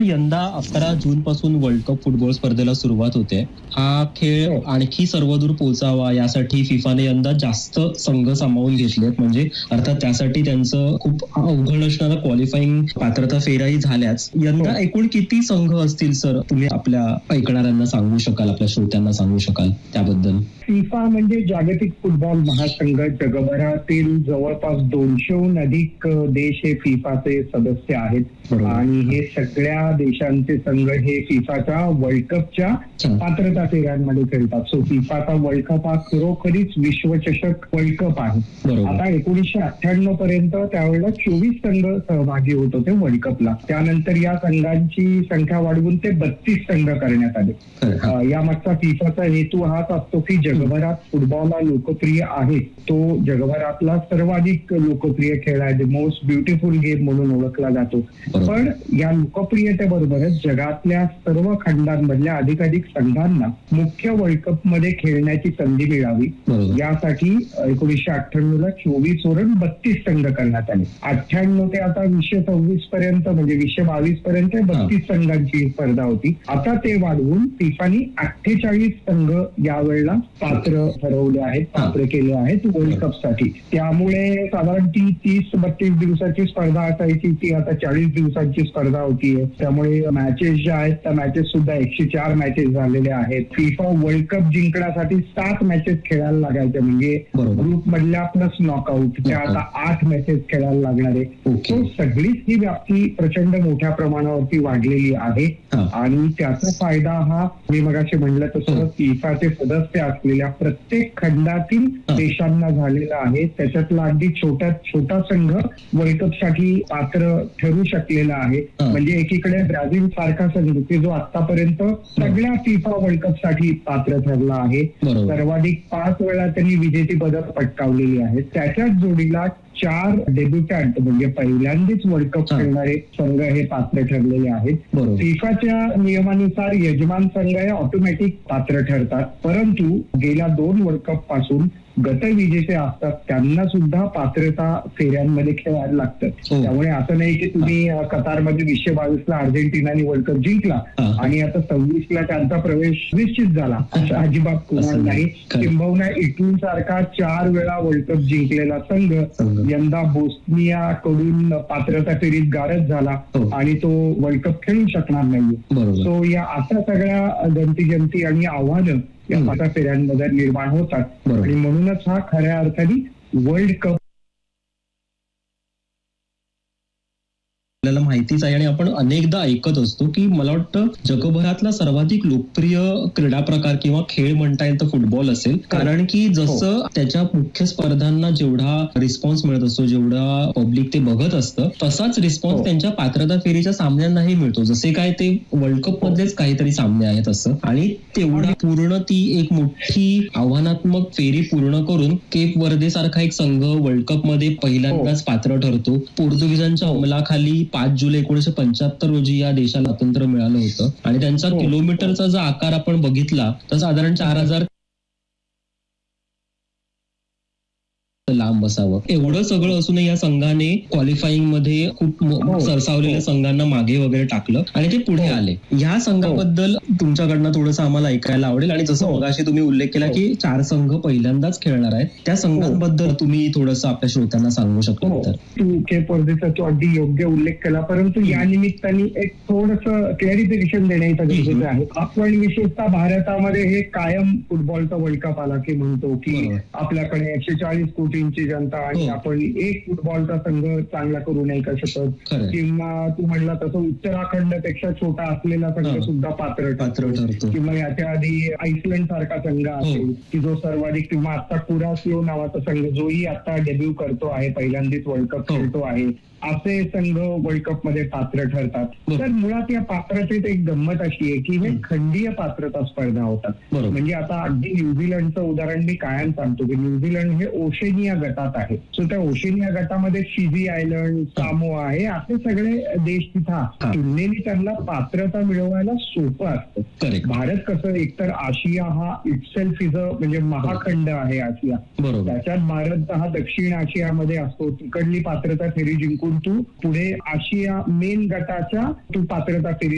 यंदा 11 जून पासून world cup football स्पर्धेला सुरुवात होते. हा खेळ आणखी सर्वदूर पोहोचावा यासाठी फिफाने यंदा जास्त संघ सामावून घेतलेत. म्हणजे अर्थात त्यासाठी त्यांचं खूप अवघड असणारा क्वालिफाईंग पात्रता फेऱ्याही झाल्याच. यंदा एकूण किती संघ असतील सर, तुम्ही आपल्या ऐकणाऱ्यांना सांगू शकाल, आपल्या श्रोत्यांना सांगू शकाल त्याबद्दल? फिफा म्हणजे जागतिक फुटबॉल महासंघ. जगभरातील जवळपास 200हून अधिक देश हे फिफाचे सदस्य आहेत आणि हे सगळ्या देशांचे संघ हे फिफाच्या वर्ल्ड कपच्या पात्रता फेऱ्यांमध्ये खेळतात. सो फिफाचा वर्ल्ड कप हा खरोखरीच विश्वचषक वर्ल्ड कप आहे. आता 1998 पर्यंत त्यावेळेला 24 संघ सहभागी होत होते वर्ल्ड कपला. त्यानंतर या संघांची संख्या वाढवून ते 32 संघ करण्यात आले. यामागचा फिफाचा हेतू हाच असतो की जगभरात फुटबॉल हा लोकप्रिय आहे, तो जगभरातला सर्वाधिक लोकप्रिय खेळ आहे, द मोस्ट ब्युटिफुल गेम म्हणून ओळखला जातो. पण या लोकप्रियतेबरोबरच जगातल्या सर्व खंडांमधल्या अधिकाधिक संघांना मुख्य वर्ल्ड कप मध्ये खेळण्याची संधी मिळावी यासाठी 1998ला 24 वरून 32 संघ करण्यात आले. 98 ते आता 2026 पर्यंत म्हणजे 2022 पर्यंत 32 संघांची स्पर्धा होती. आता ते वाढवून फिफाने 48 संघ यावेळेला पात्र ठरवले आहेत, पात्र केले आहेत वर्ल्ड कप साठी. त्यामुळे साधारण ती 30-32 दिवसाची स्पर्धा असायची, ती आता 40 दिवसांची स्पर्धा होतीये. त्यामुळे मॅचेस ज्या आहेत त्या मॅचेस सुद्धा 104 मॅचेस झालेल्या आहेत. फिफा वर्ल्ड कप जिंकण्यासाठी 7 मॅचेस खेळायला लागायच्या, म्हणजे ग्रुप मधल्या प्लस नॉकआउट त्या आता 8 मॅचेस खेळायला लागणार आहे. तो सगळीच ही व्याप्ती प्रचंड मोठ्या प्रमाणावरती वाढलेली आहे आणि त्याचा फायदा हा मी मगाशी म्हणलं तसं फिफाचे सदस्य असलेल्या प्रत्येक खंडातील देशांना झालेला आहे. त्याच्यातला अगदी छोट्यात छोटा संघ वर्ल्ड कप साठी पात्र ठरू शकलेला आहे. म्हणजे एकीकडे ब्राझील सारखा संघ की जो आतापर्यंत सगळ्या फिफा वर्ल्ड कप साठी पात्र ठरला आहे, सर्वाधिक 5 वेळा त्यांनी विजेती पदक पटकावलेली आहेत. त्याच्याच जोडीला 4 डेब्युटंट म्हणजे पहिल्यांदाच वर्ल्ड कप खेळणारे संघ हे पात्र ठरलेले आहेत. फिफाच्या नियमानुसार यजमान संघ हे ऑटोमॅटिक पात्र ठरतात, परंतु गेल्या 2 वर्ल्ड कप पासून गतविजेते असतात त्यांना सुद्धा पात्रता फेऱ्यांमध्ये खेळायला लागतं. त्यामुळे असं नाही की तुम्ही कतारमध्ये 2022ला अर्जेंटिनाने वर्ल्ड कप जिंकला आणि आता 26ला त्यांचा प्रवेश निश्चित झाला, असं अजिबात कोणाला नाही. किंबहुना इटली सारखा 4 वेळा वर्ल्ड कप जिंकलेला संघ यंदा बोस्निया कडून पात्रता फेरीत गारद झाला आणि तो वर्ल्ड कप खेळू शकणार नाही. सो या अशा सगळ्या गमती आणि आव्हानं या पात्रता फेऱ्यांमध्ये निर्माण होतात आणि म्हणूनच हा खऱ्या अर्थाने वर्ल्ड कप आपल्याला माहितीच आहे आणि आपण अनेकदा ऐकत असतो की मला वाटतं जगभरातला सर्वाधिक लोकप्रिय क्रीडा प्रकार किंवा खेळ म्हणता येईल तर फुटबॉल असेल. कारण की जसं त्याच्या मुख्य स्पर्धांना जेवढा रिस्पॉन्स मिळत असतो, जेवढा पब्लिक ते बघत असतं, तसाच रिस्पॉन्स त्यांच्या पात्रता फेरीच्या सामन्यांनाही मिळतो. जसे काय ते वर्ल्ड कप मधलेच काहीतरी सामने आहेत असं. आणि तेवढा पूर्ण ती एक मोठी आव्हानात्मक फेरी पूर्ण करून केप वर्दे सारखा एक संघ वर्ल्ड कप मध्ये पहिल्यांदाच पात्र ठरतो. पोर्तुगीजांच्या अंमलाखाली 5 जुलै 1975 रोजी या देशाला स्वातंत्र्य मिळालं होतं आणि त्यांचा किलोमीटरचा जर आकार आपण बघितला तर साधारण 4000 लांब असावं. एवढं सगळं असूनही या संघाने क्वालिफाईंग मध्ये खूप सरसावलेल्या संघांना मागे वगैरे टाकलं आणि ते पुढे आले. ह्या संघाबद्दल तुमच्याकडनं थोडंसं आम्हाला ऐकायला आवडेल. आणि जसं मगाशी तुम्ही उल्लेख केला की 4 संघ पहिल्यांदाच खेळणार आहेत, त्या संघांबद्दल तुम्ही थोडंसं आपल्या श्रोत्यांना सांगू शकता? तर केप वर्देचा तो अगदी योग्य उल्लेख केला, परंतु या निमित्ताने एक थोडंसं क्लॅरिफिकेशन देण्याचं गरजेचं आहे. आपण विशेषतः भारतामध्ये हे कायम फुटबॉलचा वर्ल्ड कप आला की म्हणतो की आपल्याकडे 140 कोटी जनता आणि आपण एक फुटबॉलचा संघ चांगला करू नाही का शकत, किंवा तू म्हणला तसं उत्तराखंड पेक्षा छोटा असलेला संघ सुद्धा पात्र ठरतो, किंवा याच्या आधी आईसलँड सारखा संघ असेल की जो सर्वाधिक, किंवा आता कुरासिओ नावाचा संघ जोही आता डेब्यू करतो आहे, पहिल्यांदाच वर्ल्ड कप खेळतो आहे, असे संघ वर्ल्ड कप मध्ये पात्र ठरतात. तर मुळात या पात्रतेत एक गंमत अशी आहे की हे खंडीय पात्रता स्पर्धा होतात. म्हणजे आता अगदी न्यूझीलंडचं उदाहरण मी कायम सांगतो की न्यूझीलंड हे ओशेनिया गटात आहे. सो त्या ओशेनिया गटामध्ये फिजी आयलंड, सामोआ आहे, असे सगळे देश तिथं तुलनेने त्यांना पात्रता मिळवायला सोपं असतं. भारत कसं एकतर आशिया हा इटसेल्फ इज म्हणजे महाखंड आहे आशिया, त्याच्यात भारत हा दक्षिण आशियामध्ये असतो. तिकडली पात्रता फेरी जिंकून तू पुढे आशिया मेन गटाच्या तू पात्रता फेरी